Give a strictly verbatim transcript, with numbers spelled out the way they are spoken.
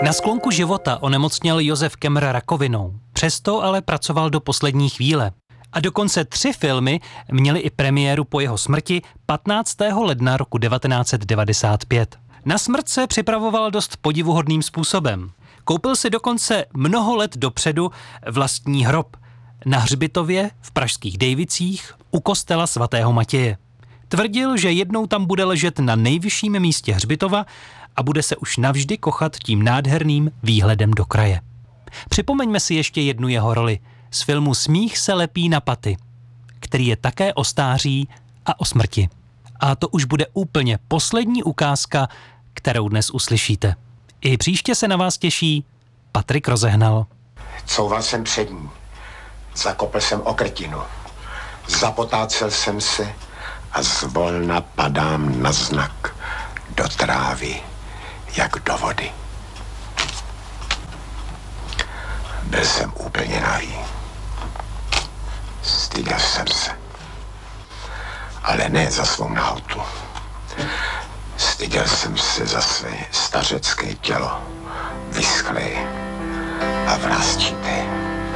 Na sklonku života onemocněl Josef Kemmer rakovinou. Přesto ale pracoval do poslední chvíle. A dokonce tři filmy měly i premiéru po jeho smrti patnáctého ledna roku devatenáct set devadesát pět. Na smrt se připravoval dost podivuhodným způsobem. Koupil si dokonce mnoho let dopředu vlastní hrob na hřbitově v pražských Dejvicích u kostela svatého Matěje. Tvrdil, že jednou tam bude ležet na nejvyšším místě hřbitova a bude se už navždy kochat tím nádherným výhledem do kraje. Připomeňme si ještě jednu jeho roli z filmu Smích se lepí na paty, který je také o stáří a o smrti. A to už bude úplně poslední ukázka, kterou dnes uslyšíte. I příště se na vás těší Patrik Rozehnal. Couval jsem před ní, zakopl jsem okrtinu, zapotácel jsem se a zvolna padám na znak do trávy, jak do vody. Byl jsem úplně nahý. Styděl jsem se. Ale ne za svou nahotu. Styděl jsem se za své stařecké tělo, vyschlé a vrásčité.